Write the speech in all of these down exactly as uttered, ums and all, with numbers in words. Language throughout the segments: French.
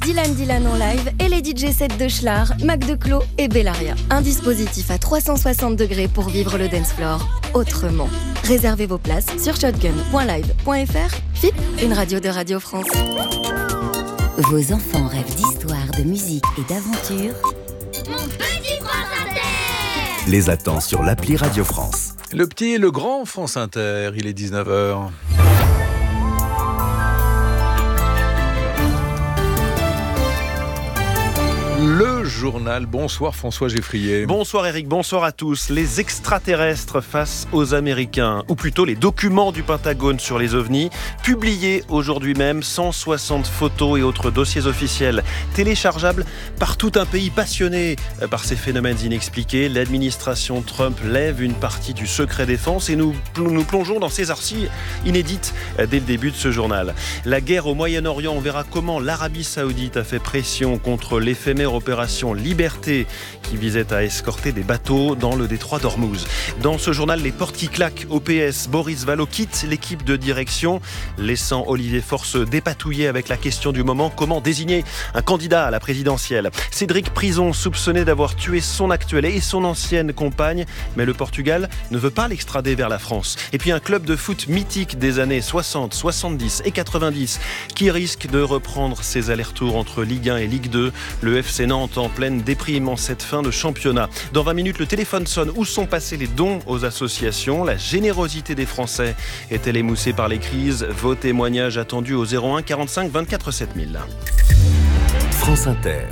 Dylan Dylan en live et les D J sets de Schlar, Mac Declos et Bellaria. Un dispositif à trois cent soixante degrés pour vivre le dance floor autrement. Réservez vos places sur shotgun point live point f r. F I P, une radio de Radio France. Vos enfants rêvent d'histoire, de musique et d'aventure. Mon petit France Inter Les attend sur l'appli Radio France. Le petit et le grand France Inter, il est dix-neuf heures. Le journal. Bonsoir François Geffrier. Bonsoir Eric, bonsoir à tous. Les extraterrestres face aux Américains, ou plutôt les documents du Pentagone sur les ovnis, publiés aujourd'hui même, cent soixante photos et autres dossiers officiels téléchargeables par tout un pays passionné par ces phénomènes inexpliqués. L'administration Trump lève une partie du secret défense et nous, nous plongeons dans ces archives inédites dès le début de ce journal. La guerre au Moyen-Orient, on verra comment l'Arabie Saoudite a fait pression contre l'éphémère opération Liberté qui visait à escorter des bateaux dans le détroit d'Ormuz. Dans ce journal, les portes qui claquent au P S, Boris Vallaud quitte l'équipe de direction, laissant Olivier Faure se dépatouiller avec la question du moment, comment désigner un candidat à la présidentielle. Cédric Prison, soupçonné d'avoir tué son actuelle et son ancienne compagne, mais le Portugal ne veut pas l'extrader vers la France. Et puis un club de foot mythique des années soixante, soixante-dix et quatre-vingt-dix qui risque de reprendre ses allers-retours entre Ligue un et Ligue deux. Le F C Nantes en pleine déprime en cette fin de championnat. Dans vingt minutes, le téléphone sonne. Où sont passés les dons aux associations? La générosité des Français est-elle émoussée par les crises? Vos témoignages attendus au zéro un quarante-cinq vingt-quatre sept mille. France Inter.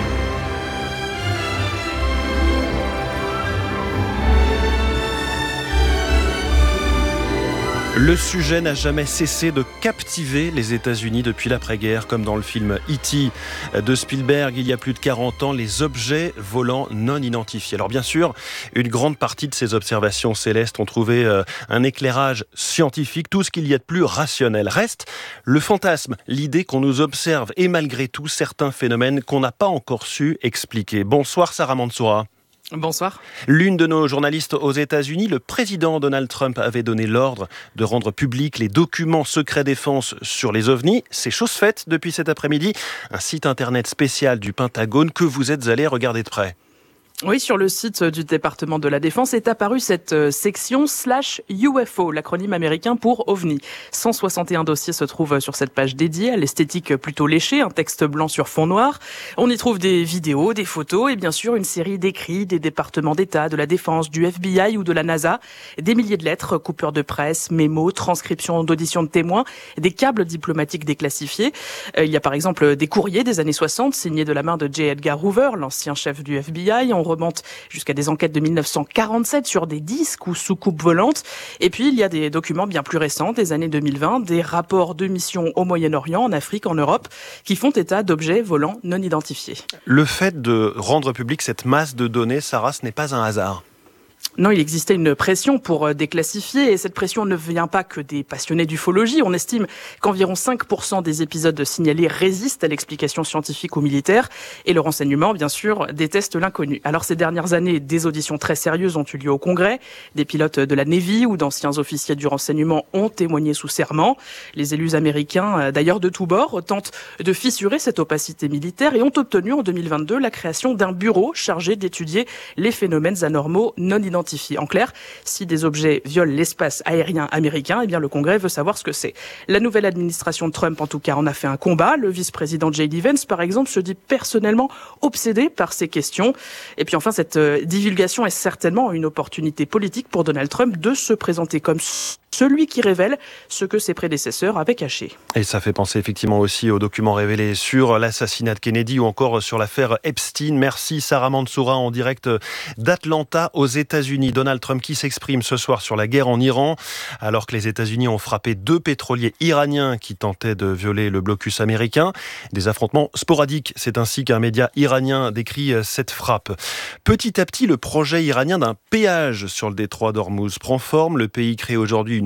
Le sujet n'a jamais cessé de captiver les États-Unis depuis l'après-guerre, comme dans le film E T de Spielberg il y a plus de quarante ans, les objets volants non identifiés. Alors bien sûr, une grande partie de ces observations célestes ont trouvé euh, un éclairage scientifique, tout ce qu'il y a de plus rationnel. Reste le fantasme, l'idée qu'on nous observe et malgré tout certains phénomènes qu'on n'a pas encore su expliquer. Bonsoir Sarah Mansoura. Bonsoir. L'une de nos journalistes aux États-Unis, le président Donald Trump avait donné l'ordre de rendre publics les documents secrets défense sur les ovnis. C'est chose faite depuis cet après-midi. Un site internet spécial du Pentagone que vous êtes allé regarder de près. Oui, sur le site du département de la Défense est apparue cette section slash U F O, l'acronyme américain pour OVNI. cent soixante et un dossiers se trouvent sur cette page dédiée à l'esthétique plutôt léchée, un texte blanc sur fond noir. On y trouve des vidéos, des photos et bien sûr une série d'écrits des départements d'État, de la Défense, du F B I ou de la NASA. Des milliers de lettres, coupures de presse, mémos, transcriptions d'auditions de témoins, des câbles diplomatiques déclassifiés. Il y a par exemple des courriers des années soixante signés de la main de J. Edgar Hoover, l'ancien chef du F B I. On remonte jusqu'à des enquêtes de mille neuf cent quarante-sept sur des disques ou soucoupes volantes. Et puis, il y a des documents bien plus récents, des années deux mille vingt, des rapports de missions au Moyen-Orient, en Afrique, en Europe, qui font état d'objets volants non identifiés. Le fait de rendre public cette masse de données, Sarah, ce n'est pas un hasard. Non, il existait une pression pour déclassifier et cette pression ne vient pas que des passionnés d'ufologie. On estime qu'environ cinq pour cent des épisodes signalés résistent à l'explication scientifique ou militaire et le renseignement, bien sûr, déteste l'inconnu. Alors ces dernières années, des auditions très sérieuses ont eu lieu au Congrès. Des pilotes de la Navy ou d'anciens officiers du renseignement ont témoigné sous serment. Les élus américains, d'ailleurs de tous bords, tentent de fissurer cette opacité militaire et ont obtenu en deux mille vingt-deux la création d'un bureau chargé d'étudier les phénomènes anormaux non identifiés. En clair, si des objets violent l'espace aérien américain, eh bien le Congrès veut savoir ce que c'est. La nouvelle administration de Trump, en tout cas, en a fait un combat. Le vice-président J D Vance, par exemple, se dit personnellement obsédé par ces questions. Et puis enfin, cette divulgation est certainement une opportunité politique pour Donald Trump de se présenter comme celui qui révèle ce que ses prédécesseurs avaient caché. Et ça fait penser effectivement aussi aux documents révélés sur l'assassinat de Kennedy ou encore sur l'affaire Epstein. Merci Sarah Mansoura en direct d'Atlanta aux États-Unis. Donald Trump qui s'exprime ce soir sur la guerre en Iran alors que les États-Unis ont frappé deux pétroliers iraniens qui tentaient de violer le blocus américain. Des affrontements sporadiques, c'est ainsi qu'un média iranien décrit cette frappe. Petit à petit, le projet iranien d'un péage sur le détroit d'Ormuz prend forme. Le pays crée aujourd'hui une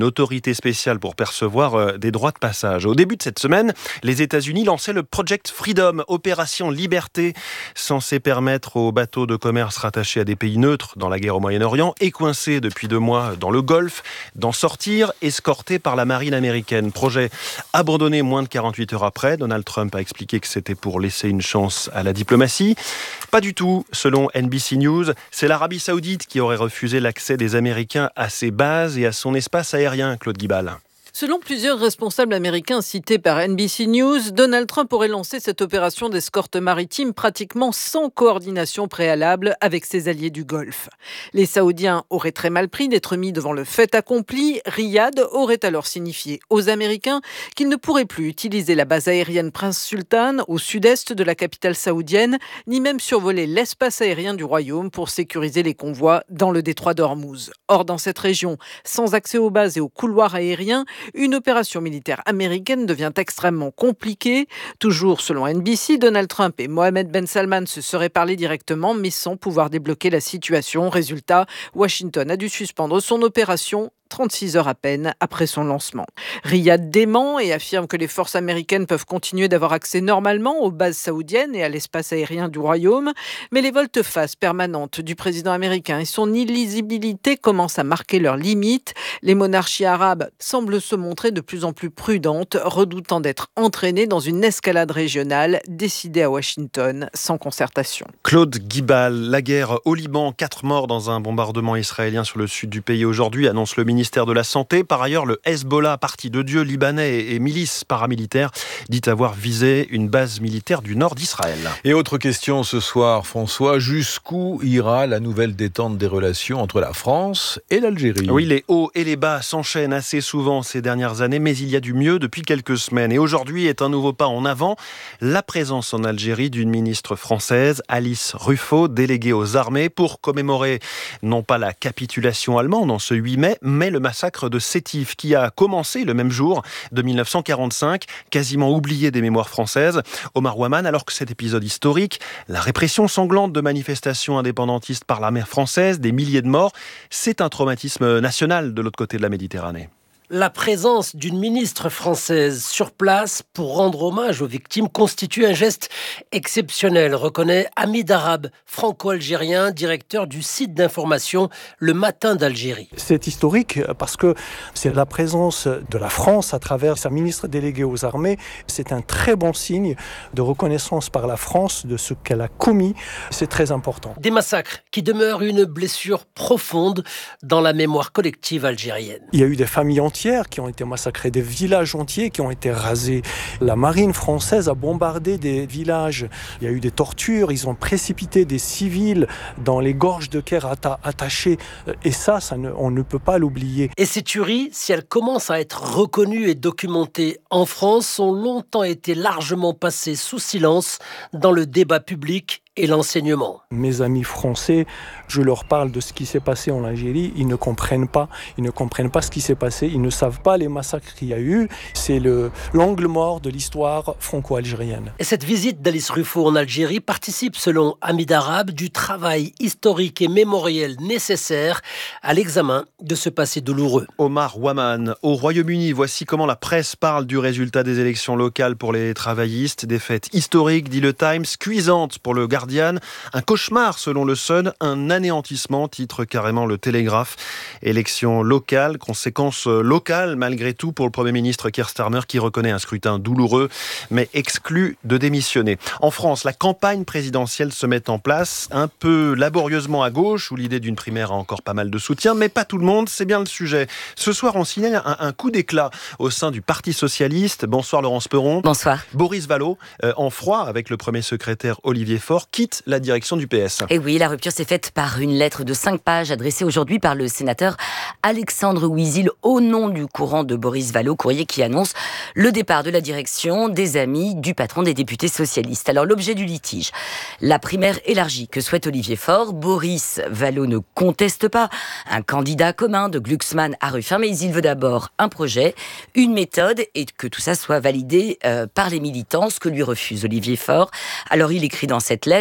une autorité spéciale pour percevoir euh, des droits de passage. Au début de cette semaine, les États-Unis lançaient le Project Freedom, opération Liberté, censée permettre aux bateaux de commerce rattachés à des pays neutres dans la guerre au Moyen-Orient et coincés depuis deux mois dans le Golfe, d'en sortir, escortés par la marine américaine. Projet abandonné moins de quarante-huit heures après. Donald Trump a expliqué que c'était pour laisser une chance à la diplomatie. Pas du tout, selon N B C News. C'est l'Arabie Saoudite qui aurait refusé l'accès des Américains à ses bases et à son espace aérien, Claude Guibal. Selon plusieurs responsables américains cités par N B C News, Donald Trump aurait lancé cette opération d'escorte maritime pratiquement sans coordination préalable avec ses alliés du Golfe. Les Saoudiens auraient très mal pris d'être mis devant le fait accompli. Riyad aurait alors signifié aux Américains qu'ils ne pourraient plus utiliser la base aérienne Prince Sultan au sud-est de la capitale saoudienne, ni même survoler l'espace aérien du royaume pour sécuriser les convois dans le détroit d'Ormuz. Or, dans cette région, sans accès aux bases et aux couloirs aériens, une opération militaire américaine devient extrêmement compliquée. Toujours selon N B C, Donald Trump et Mohammed Ben Salman se seraient parlé directement, mais sans pouvoir débloquer la situation. Résultat, Washington a dû suspendre son opération trente-six heures à peine après son lancement. Riyad dément et affirme que les forces américaines peuvent continuer d'avoir accès normalement aux bases saoudiennes et à l'espace aérien du royaume, mais les volte-face permanentes du président américain et son illisibilité commencent à marquer leurs limites. Les monarchies arabes semblent se montrer de plus en plus prudentes, redoutant d'être entraînées dans une escalade régionale décidée à Washington sans concertation. Claude Guibal, la guerre au Liban, quatre morts dans un bombardement israélien sur le sud du pays aujourd'hui, annonce le ministère de la Santé. Par ailleurs, le Hezbollah, parti de Dieu libanais et milice paramilitaire, dit avoir visé une base militaire du nord d'Israël. Et autre question ce soir, François, jusqu'où ira la nouvelle détente des relations entre la France et l'Algérie ? Oui, les hauts et les bas s'enchaînent assez souvent ces dernières années, mais il y a du mieux depuis quelques semaines. Et aujourd'hui est un nouveau pas en avant, la présence en Algérie d'une ministre française, Alice Ruffo, déléguée aux armées, pour commémorer non pas la capitulation allemande en ce huit mai, mais le massacre de Sétif, qui a commencé le même jour de mille neuf cent quarante-cinq, quasiment oublié des mémoires françaises. Omar Ouaman, alors que cet épisode historique, la répression sanglante de manifestations indépendantistes par l'armée française, des milliers de morts, c'est un traumatisme national de l'autre côté de la Méditerranée. La présence d'une ministre française sur place pour rendre hommage aux victimes constitue un geste exceptionnel, reconnaît Hamid Arabe, franco-algérien, directeur du site d'information Le Matin d'Algérie. C'est historique parce que c'est la présence de la France à travers sa ministre déléguée aux armées. C'est un très bon signe de reconnaissance par la France de ce qu'elle a commis. C'est très important. Des massacres qui demeurent une blessure profonde dans la mémoire collective algérienne. Il y a eu des familles entières qui ont été massacrés, des villages entiers qui ont été rasés. La marine française a bombardé des villages. Il y a eu des tortures, ils ont précipité des civils dans les gorges de Kher atta- attachés. Et ça, ça ne, on ne peut pas l'oublier. Et ces tueries, si elles commencent à être reconnues et documentées en France, ont longtemps été largement passées sous silence dans le débat public et l'enseignement. Mes amis français, je leur parle de ce qui s'est passé en Algérie, ils ne comprennent pas, ils ne comprennent pas ce qui s'est passé, ils ne savent pas les massacres qu'il y a eu. C'est le, l'angle mort de l'histoire franco-algérienne. Et cette visite d'Alice Ruffo en Algérie participe, selon Hamid Arabe, du travail historique et mémoriel nécessaire à l'examen de ce passé douloureux. Omar Ouaman, au Royaume-Uni, voici comment la presse parle du résultat des élections locales pour les travaillistes. Des fêtes historiques, dit le Times, cuisantes pour le Guardian. Un cauchemar selon le Sun, un anéantissement, titre carrément le Télégraphe. Élection locale, conséquence locale malgré tout pour le Premier ministre Keir Starmer qui reconnaît un scrutin douloureux mais exclut de démissionner. En France, la campagne présidentielle se met en place un peu laborieusement à gauche où l'idée d'une primaire a encore pas mal de soutien, mais pas tout le monde, c'est bien le sujet. Ce soir, on signale un, un coup d'éclat au sein du Parti Socialiste. Bonsoir Laurence Perron. Bonsoir. Boris Vallaud, euh, en froid avec le premier secrétaire Olivier Faure, quitte la direction du P S. Et oui, la rupture s'est faite par une lettre de cinq pages adressée aujourd'hui par le sénateur Alexandre Ouizil au nom du courant de Boris Vallaud, courrier qui annonce le départ de la direction des amis du patron des députés socialistes. Alors l'objet du litige, la primaire élargie que souhaite Olivier Faure. Boris Vallaud ne conteste pas un candidat commun de Glucksmann à Ruffin, mais il veut d'abord un projet, une méthode et que tout ça soit validé euh, par les militants, ce que lui refuse Olivier Faure. Alors il écrit dans cette lettre: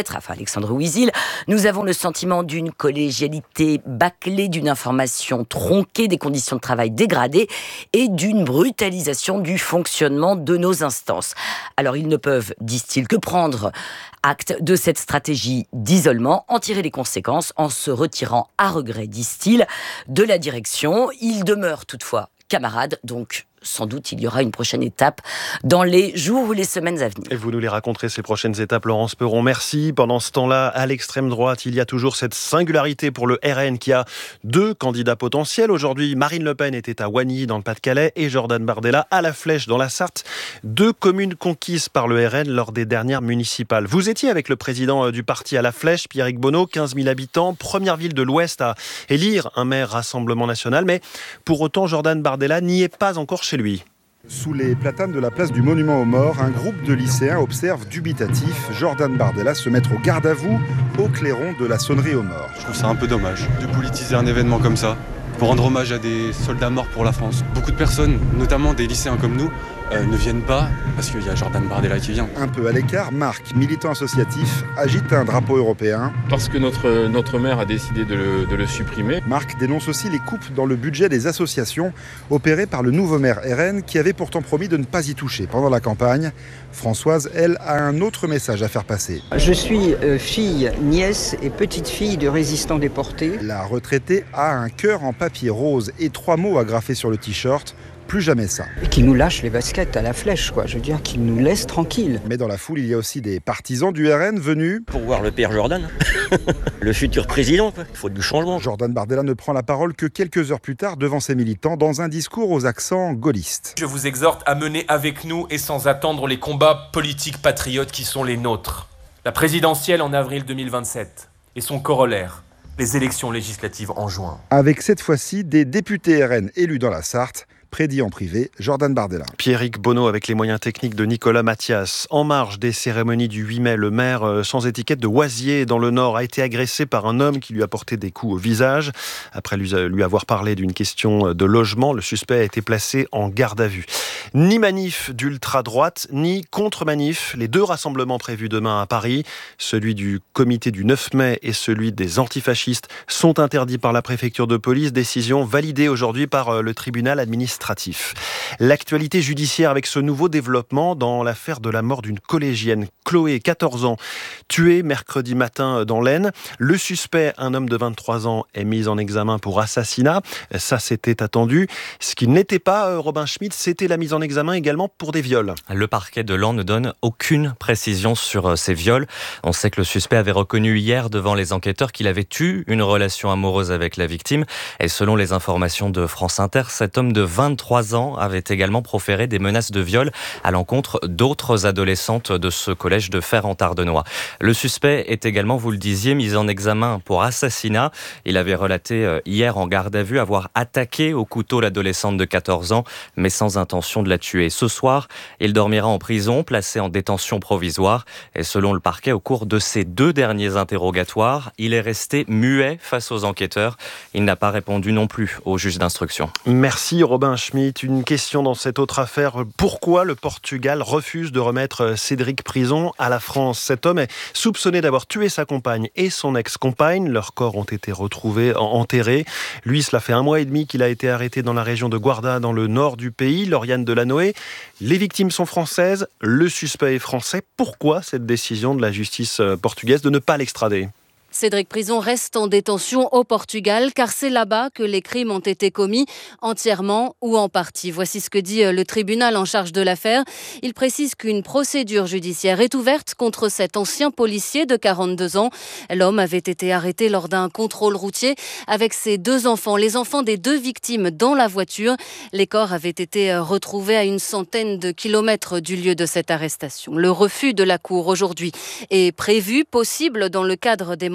lettre, enfin Alexandre Ouizil, nous avons le sentiment d'une collégialité bâclée, d'une information tronquée, des conditions de travail dégradées et d'une brutalisation du fonctionnement de nos instances. Alors ils ne peuvent, disent-ils, que prendre acte de cette stratégie d'isolement, en tirer les conséquences en se retirant à regret, disent-ils, de la direction. Ils demeurent toutefois camarades, donc sans doute il y aura une prochaine étape dans les jours ou les semaines à venir. Et vous nous les raconterez, ces prochaines étapes, Laurence Perron. Merci. Pendant ce temps-là, à l'extrême droite, il y a toujours cette singularité pour le R N qui a deux candidats potentiels. Aujourd'hui, Marine Le Pen était à Oigny dans le Pas-de-Calais et Jordan Bardella à La Flèche dans la Sarthe. Deux communes conquises par le R N lors des dernières municipales. Vous étiez avec le président du parti à La Flèche, Pierrick Bonneau, quinze mille habitants, première ville de l'Ouest à élire un maire Rassemblement National. Mais pour autant, Jordan Bardella n'y est pas encore chez lui. Sous les platanes de la place du Monument aux Morts, un groupe de lycéens observe dubitatif Jordan Bardella se mettre au garde à vous au clairon de la sonnerie aux morts. Je trouve ça un peu dommage de politiser un événement comme ça pour rendre hommage à des soldats morts pour la France. Beaucoup de personnes, notamment des lycéens comme nous, euh, ne viennent pas parce qu'il y a Jordan Bardella qui vient. Un peu à l'écart, Marc, militant associatif, agite un drapeau européen. Parce que notre, notre maire a décidé de le, de le supprimer. Marc dénonce aussi les coupes dans le budget des associations opérées par le nouveau maire R N qui avait pourtant promis de ne pas y toucher pendant la campagne. Françoise, elle, a un autre message à faire passer. Je suis euh, fille, nièce et petite-fille de résistants déportés. La retraitée a un cœur en papier rose et trois mots agrafés sur le t-shirt. Plus jamais ça. Et qui nous lâche les baskets à la flèche, quoi. Je veux dire, qu'ils nous laissent tranquilles. Mais dans la foule, il y a aussi des partisans du R N venus... Pour voir le père Jordan, le futur président, quoi. Il faut du changement. Jordan Bardella ne prend la parole que quelques heures plus tard devant ses militants dans un discours aux accents gaullistes. Je vous exhorte à mener avec nous et sans attendre les combats politiques patriotes qui sont les nôtres. La présidentielle en avril deux mille vingt-sept et son corollaire, les élections législatives en juin. Avec cette fois-ci des députés R N élus dans la Sarthe, prédit en privé Jordan Bardella. Pierrick Bonneau avec les moyens techniques de Nicolas Mathias. En marge des cérémonies du huit mai, le maire euh, sans étiquette de Oisier dans le Nord a été agressé par un homme qui lui a porté des coups au visage. Après lui, lui avoir parlé d'une question de logement, le suspect a été placé en garde à vue. Ni manif d'ultra-droite, ni contre-manif. Les deux rassemblements prévus demain à Paris, celui du comité du neuf mai et celui des antifascistes, sont interdits par la préfecture de police. Décision validée aujourd'hui par le tribunal administratif. L'actualité judiciaire avec ce nouveau développement dans l'affaire de la mort d'une collégienne, Chloé, quatorze ans, tuée mercredi matin dans l'Aisne. Le suspect, un homme de vingt-trois ans, est mis en examen pour assassinat. Ça, c'était attendu. Ce qui n'était pas, Robin Schmitt, c'était la mise en examen également pour des viols. Le parquet de Laon ne donne aucune précision sur ces viols. On sait que le suspect avait reconnu hier devant les enquêteurs qu'il avait eu une relation amoureuse avec la victime. Et selon les informations de France Inter, cet homme de vingt-trois ans avait également proféré des menaces de viol à l'encontre d'autres adolescentes de ce collège de Fer-en-Tardenois. Le suspect est également, vous le disiez, mis en examen pour assassinat. Il avait relaté hier en garde à vue avoir attaqué au couteau l'adolescente de quatorze ans, mais sans intention de la tuer. Ce soir, il dormira en prison, placé en détention provisoire. Et selon le parquet, au cours de ces deux derniers interrogatoires, il est resté muet face aux enquêteurs. Il n'a pas répondu non plus au juge d'instruction. Merci Robin Schmitt. Une question dans cette autre affaire. Pourquoi le Portugal refuse de remettre Cédric Prison à la France? Cet homme est soupçonné d'avoir tué sa compagne et son ex-compagne. Leurs corps ont été retrouvés enterrés. Lui, cela fait un mois et demi qu'il a été arrêté dans la région de Guarda, dans le nord du pays. Lauriane Delanoë. Les victimes sont françaises, le suspect est français. Pourquoi cette décision de la justice portugaise de ne pas l'extrader ? Cédric Prison reste en détention au Portugal car c'est là-bas que les crimes ont été commis entièrement ou en partie. Voici ce que dit le tribunal en charge de l'affaire. Il précise qu'une procédure judiciaire est ouverte contre cet ancien policier de quarante-deux ans. L'homme avait été arrêté lors d'un contrôle routier avec ses deux enfants, les enfants des deux victimes dans la voiture. Les corps avaient été retrouvés à une centaine de kilomètres du lieu de cette arrestation. Le refus de la cour aujourd'hui est prévu, possible dans le cadre des mandats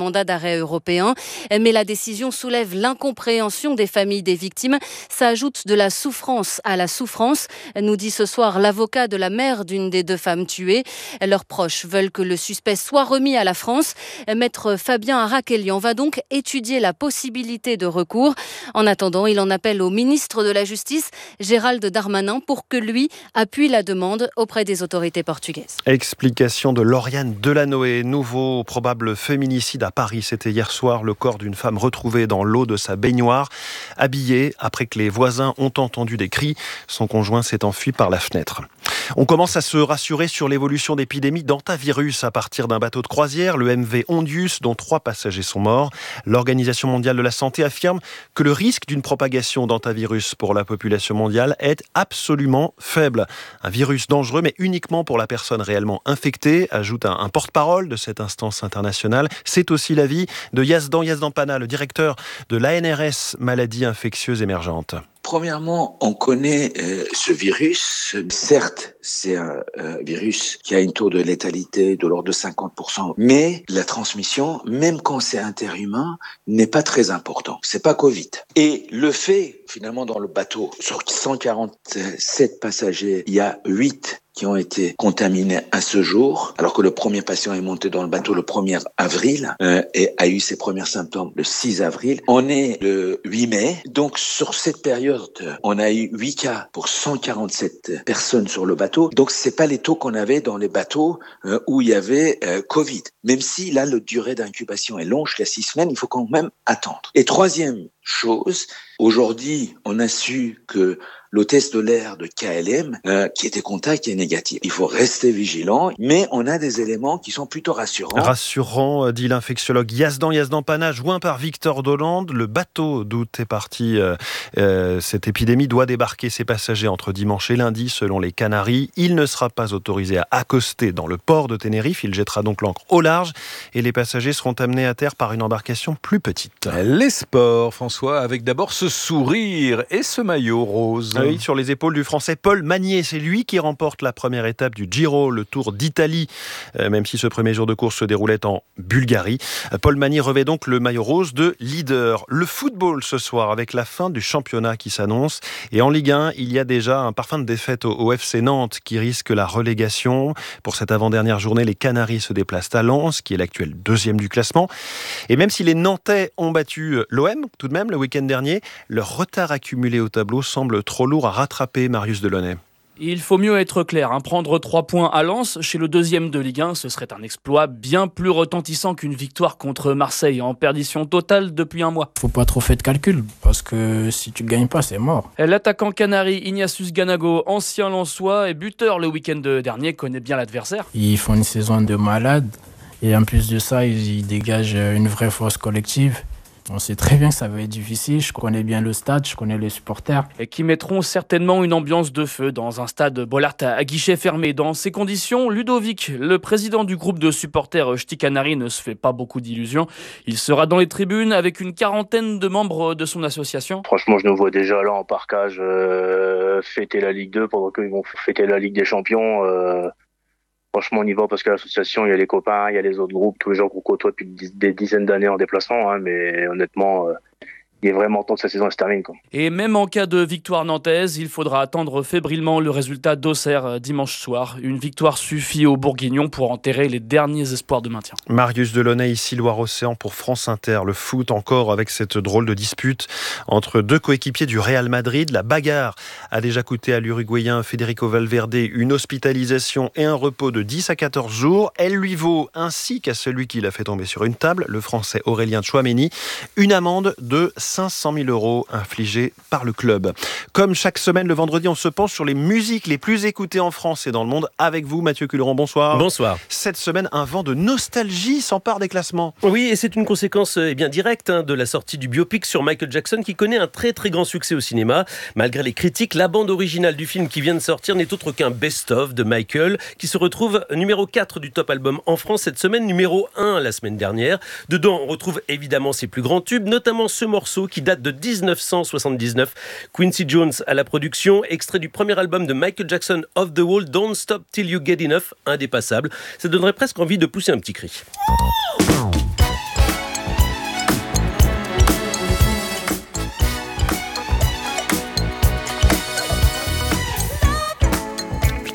mandat d'arrêt européen. Mais la décision soulève l'incompréhension des familles des victimes. Ça ajoute de la souffrance à la souffrance, nous dit ce soir l'avocat de la mère d'une des deux femmes tuées. Leurs proches veulent que le suspect soit remis à la France. Maître Fabien Arakelian va donc étudier la possibilité de recours. En attendant, il en appelle au ministre de la Justice, Gérald Darmanin, pour que lui appuie la demande auprès des autorités portugaises. Explication de Lauriane Delanoë. Nouveau probable féminicide à Paris. C'était hier soir le corps d'une femme retrouvée dans l'eau de sa baignoire, habillée après que les voisins ont entendu des cris. Son conjoint s'est enfui par la fenêtre. On commence à se rassurer sur l'évolution d'épidémies d'hantavirus à partir d'un bateau de croisière, le M V Ondius, dont trois passagers sont morts. L'Organisation mondiale de la santé affirme que le risque d'une propagation d'hantavirus pour la population mondiale est absolument faible. Un virus dangereux, mais uniquement pour la personne réellement infectée, ajoute un, un porte-parole de cette instance internationale. C'est aussi l'avis de Yazdan Yazdanpana, le directeur de l'A N R S, maladies infectieuses émergentes. Premièrement, on connaît euh, ce virus. Certes, c'est un euh, virus qui a un taux de létalité de l'ordre de cinquante pour cent, mais la transmission, même quand c'est interhumain, n'est pas très important. C'est pas Covid. Et le fait, finalement, dans le bateau, sur cent quarante-sept passagers, il y a huit qui ont été contaminés à ce jour, alors que le premier patient est monté dans le bateau le premier avril euh, et a eu ses premiers symptômes le six avril. On est le huit mai, donc sur cette période, on a eu huit cas pour cent quarante-sept personnes sur le bateau. Donc c'est pas les taux qu'on avait dans les bateaux euh, où il y avait euh, Covid. Même si là, la durée d'incubation est longue, jusqu'à six semaines, il faut quand même attendre. Et troisième chose, aujourd'hui, on a su que le test de l'air de K L M, euh, qui était contact, est négatif. Il faut rester vigilant, mais on a des éléments qui sont plutôt rassurants. Rassurant, dit l'infectiologue Yazdan Yazdanpana, joint par Victor Dolande. Le bateau d'où est partie euh, euh, cette épidémie doit débarquer ses passagers entre dimanche et lundi, selon les Canaries. Il ne sera pas autorisé à accoster dans le port de Tenerife. Il jettera donc l'ancre au large et les passagers seront amenés à terre par une embarcation plus petite. Les sports, François, avec d'abord ce sourire et ce maillot rose. Oui, sur les épaules du Français Paul Magnier. C'est lui qui remporte la première étape du Giro, le Tour d'Italie, euh, même si ce premier jour de course se déroulait en Bulgarie. Euh, Paul Magnier revêt donc le maillot rose de leader. Le football ce soir, avec la fin du championnat qui s'annonce. Et en Ligue un, il y a déjà un parfum de défaite au, au F C Nantes qui risque la relégation. Pour cette avant-dernière journée, les Canaries se déplacent à Lens, qui est l'actuel deuxième du classement. Et même si les Nantais ont battu l'O M, tout de même, le week-end dernier, leur retard accumulé au tableau semble trop lourd à rattraper, Marius Delaunay. Il faut mieux être clair, hein. Prendre trois points à Lens, chez le deuxième de Ligue un, ce serait un exploit bien plus retentissant qu'une victoire contre Marseille, en perdition totale depuis un mois. Faut pas trop faire de calcul, parce que si tu gagnes pas, c'est mort. L'attaquant canari Ignatius Ganago, ancien Lensois et buteur le week-end dernier, connaît bien l'adversaire. Ils font une saison de malade, et en plus de ça, ils dégagent une vraie force collective. On sait très bien que ça va être difficile, je connais bien le stade, je connais les supporters. Et qui mettront certainement une ambiance de feu dans un stade Bollaert à guichet fermé. Dans ces conditions, Ludovic, le président du groupe de supporters Ch'ti Canari, ne se fait pas beaucoup d'illusions. Il sera dans les tribunes avec une quarantaine de membres de son association. Franchement, je nous vois déjà là en parkage euh, fêter la Ligue deux pendant qu'ils vont fêter la Ligue des Champions. Euh... Franchement, on y va parce qu'à l'association, il y a les copains, il y a les autres groupes, tous les gens qu'on côtoie depuis des dizaines d'années en déplacement. Hein, mais honnêtement, euh, il est vraiment temps que sa saison se termine, quoi. Et même en cas de victoire nantaise, il faudra attendre fébrilement le résultat d'Auxerre dimanche soir. Une victoire suffit aux Bourguignons pour enterrer les derniers espoirs de maintien. Marius Delaunay, ici Loire-Océan pour France Inter. Le foot encore avec cette drôle de dispute entre deux coéquipiers du Real Madrid. La bagarre a déjà coûté à l'Uruguayen Federico Valverde une hospitalisation et un repos de dix à quatorze jours. Elle lui vaut, ainsi qu'à celui qui l'a fait tomber sur une table, le Français Aurélien Tchouaméni, une amende de cinq cent mille euros infligés par le club. Comme chaque semaine, le vendredi, on se penche sur les musiques les plus écoutées en France et dans le monde. Avec vous, Mathieu Culeron, bonsoir. Bonsoir. Cette semaine, un vent de nostalgie s'empare des classements. Oui, et c'est une conséquence eh bien, directe hein, de la sortie du biopic sur Michael Jackson qui connaît un très très grand succès au cinéma. Malgré les critiques, la bande originale du film qui vient de sortir n'est autre qu'un best-of de Michael qui se retrouve numéro quatre du top album en France cette semaine, numéro un la semaine dernière. Dedans, on retrouve évidemment ses plus grands tubes, notamment ce morceau qui date de dix-neuf cent soixante-dix-neuf. Quincy Jones à la production, extrait du premier album de Michael Jackson, Off the Wall, Don't Stop Till You Get Enough, indépassable. Ça donnerait presque envie de pousser un petit cri.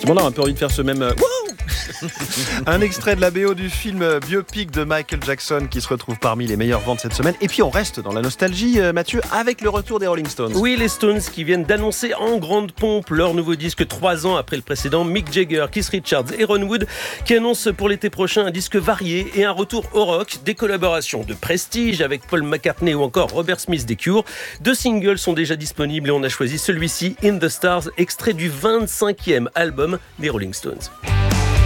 effectivement, on a un peu envie de faire ce même... Euh, un extrait de la B O du film biopic de Michael Jackson qui se retrouve parmi les meilleures ventes cette semaine. Et puis on reste dans la nostalgie, Mathieu, avec le retour des Rolling Stones. Oui, les Stones qui viennent d'annoncer en grande pompe leur nouveau disque trois ans après le précédent. Mick Jagger, Keith Richards et Ron Wood qui annoncent pour l'été prochain un disque varié et un retour au rock, des collaborations de prestige avec Paul McCartney ou encore Robert Smith des Cure. Deux singles sont déjà disponibles et on a choisi celui-ci, In the Stars, extrait du vingt-cinquième album des Rolling Stones.